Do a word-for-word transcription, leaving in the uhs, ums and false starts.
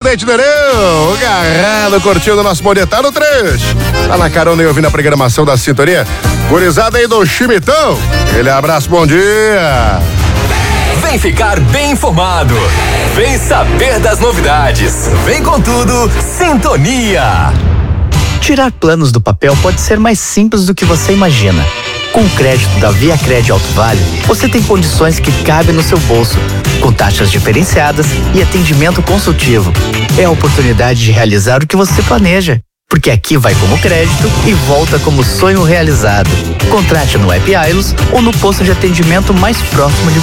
Leite Nereu, agarrado, curtindo o nosso Bom Dia, tá no três. Tá na carona e ouvindo a programação da Sintonia. Gurizada aí do Chimitão. Aquele abraço, bom dia. Vem ficar bem informado. Vem saber das novidades. Vem com tudo, Sintonia. Tirar planos do papel pode ser mais simples do que você imagina. Com o crédito da ViaCred Alto Vale, você tem condições que cabem no seu bolso, com taxas diferenciadas e atendimento consultivo. É a oportunidade de realizar o que você planeja, porque aqui vai como crédito e volta como sonho realizado. Contrate no app Ailos ou no posto de atendimento mais próximo de